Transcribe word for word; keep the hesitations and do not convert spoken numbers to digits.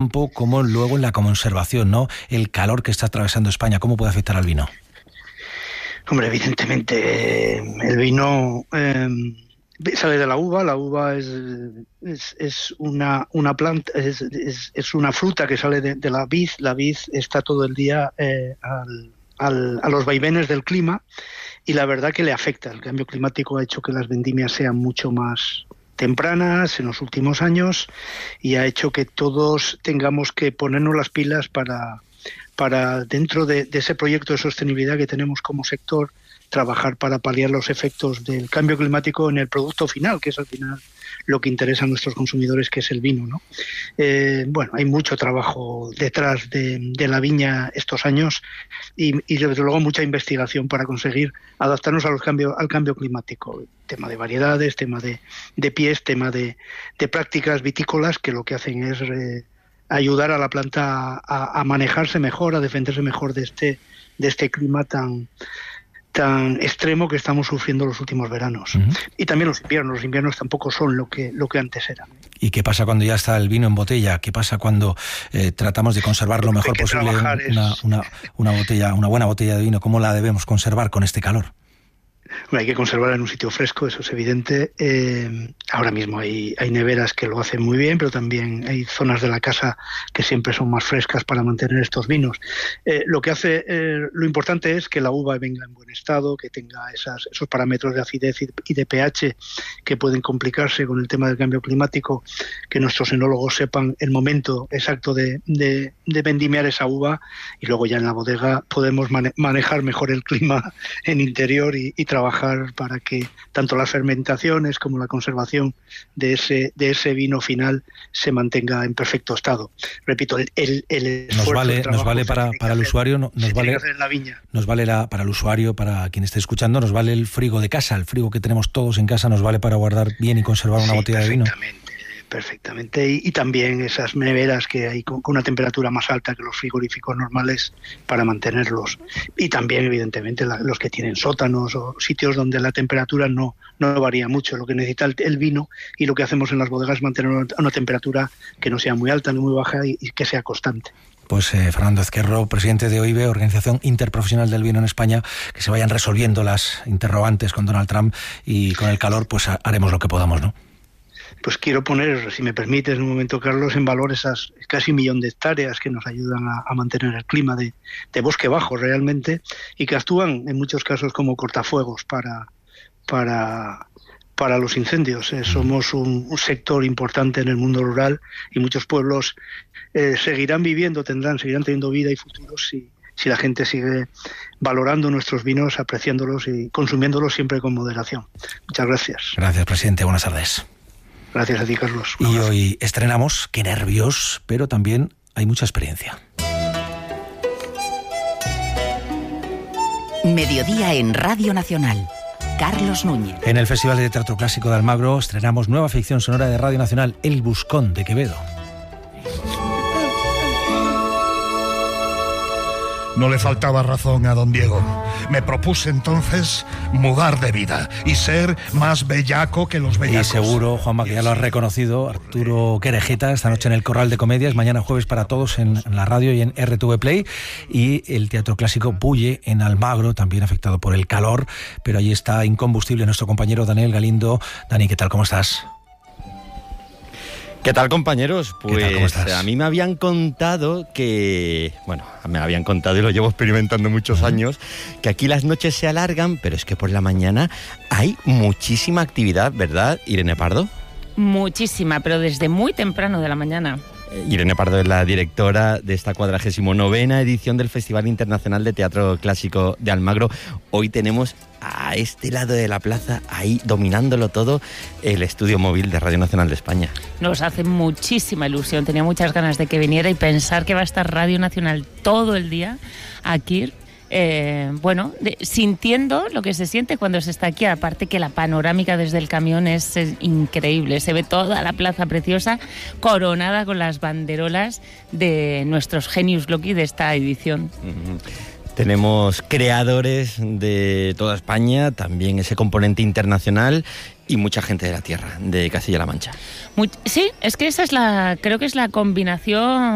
campo como luego en la conservación, ¿no? El calor que está atravesando España, ¿cómo puede afectar al vino? Hombre, evidentemente, eh, el vino eh, sale de la uva. La uva es, es, es una, una planta, es, es, es una fruta que sale de, de la vid. La vid está todo el día eh, al, al, a los vaivenes del clima, y la verdad que le afecta. El cambio climático ha hecho que las vendimias sean mucho más tempranas en los últimos años, y ha hecho que todos tengamos que ponernos las pilas para... para dentro de, de ese proyecto de sostenibilidad que tenemos como sector, trabajar para paliar los efectos del cambio climático en el producto final, que es al final lo que interesa a nuestros consumidores, que es el vino, ¿no? Eh, bueno, hay mucho trabajo detrás de, de la viña estos años, y, y desde luego mucha investigación para conseguir adaptarnos a los cambios, al cambio climático. Tema de variedades, tema de, de pies, tema de, de prácticas vitícolas, que lo que hacen es... Eh, ayudar a la planta a, a manejarse mejor, a defenderse mejor de este de este clima tan tan extremo que estamos sufriendo los últimos veranos. Uh-huh. Y también los inviernos. Los inviernos tampoco son lo que lo que antes eran. ¿Y qué pasa cuando ya está el vino en botella? ¿Qué pasa cuando eh, tratamos de conservar lo mejor posible una, es... una, una botella, una buena botella de vino? ¿Cómo la debemos conservar con este calor? Hay que conservarla en un sitio fresco, eso es evidente. Eh, ahora mismo hay, hay neveras que lo hacen muy bien, pero también hay zonas de la casa que siempre son más frescas para mantener estos vinos. Eh, lo que hace, eh, lo importante es que la uva venga en buen estado, que tenga esas, esos parámetros de acidez y de pH que pueden complicarse con el tema del cambio climático, que nuestros enólogos sepan el momento exacto de, de, de vendimiar esa uva, y luego ya en la bodega podemos mane- manejar mejor el clima en interior y, y trabajar para que tanto las fermentaciones como la conservación de ese de ese vino final se mantenga en perfecto estado. Repito, el, el, el nos vale nos vale para, para el usuario, no, nos vale en la viña. Nos vale la, para el usuario, para quien esté escuchando, nos vale el frigo de casa, el frigo que tenemos todos en casa, nos vale para guardar bien y conservar una sí, botella de vino. Perfectamente, y, y también esas neveras que hay con, con una temperatura más alta que los frigoríficos normales para mantenerlos, y también evidentemente la, los que tienen sótanos o sitios donde la temperatura no, no varía mucho. Lo que necesita el, el vino, y lo que hacemos en las bodegas, es mantener una, una temperatura que no sea muy alta ni muy baja, y, y que sea constante. Pues eh, Fernando Ezquerro, presidente de O I B E, Organización Interprofesional del Vino en España, que se vayan resolviendo las interrogantes con Donald Trump, y con el calor pues haremos lo que podamos, ¿no? Pues quiero poner, si me permites, en un momento, Carlos, en valor esas casi un millón de hectáreas que nos ayudan a, a mantener el clima de, de bosque bajo realmente, y que actúan en muchos casos como cortafuegos para, para, para los incendios. Eh, somos un, un sector importante en el mundo rural, y muchos pueblos eh, seguirán viviendo, tendrán, seguirán teniendo vida y futuro si, si la gente sigue valorando nuestros vinos, apreciándolos y consumiéndolos siempre con moderación. Muchas gracias. Gracias, presidente. Buenas tardes. Gracias a ti, Carlos. Y hoy estrenamos, qué nervios, pero también hay mucha experiencia. Mediodía en Radio Nacional. Carlos Núñez. En el Festival de Teatro Clásico de Almagro estrenamos nueva ficción sonora de Radio Nacional, El Buscón de Quevedo. No le faltaba razón a don Diego. Me propuse entonces mudar de vida y ser más bellaco que los bellacos. Y seguro, Juanma, que ya lo has reconocido, Arturo Querejeta, esta noche en el Corral de Comedias, mañana jueves para todos en, en la radio y en R T V Play, y el Teatro Clásico Bulle en Almagro, también afectado por el calor, pero allí está incombustible nuestro compañero Daniel Galindo. Dani, ¿qué tal? ¿Cómo estás? ¿Qué tal, compañeros? Pues tal, ¿cómo estás? A mí me habían contado que... Bueno, me habían contado y lo llevo experimentando muchos años, que aquí las noches se alargan, pero es que por la mañana hay muchísima actividad, ¿verdad, Irene Pardo? Muchísima, pero desde muy temprano de la mañana. Irene Pardo es la directora de esta cuadragésimo novena edición del Festival Internacional de Teatro Clásico de Almagro. Hoy tenemos a este lado de la plaza, ahí dominándolo todo, el estudio móvil de Radio Nacional de España. Nos hace muchísima ilusión, tenía muchas ganas de que viniera, y pensar que va a estar Radio Nacional todo el día aquí. Eh, bueno, de, sintiendo lo que se siente cuando se está aquí, aparte que la panorámica desde el camión es, es increíble, se ve toda la plaza preciosa coronada con las banderolas de nuestros genius loci de esta edición. Uh-huh. Tenemos creadores de toda España, también ese componente internacional y mucha gente de la tierra, de Castilla-La Mancha. Muy, sí, es que esa es la, creo que es la combinación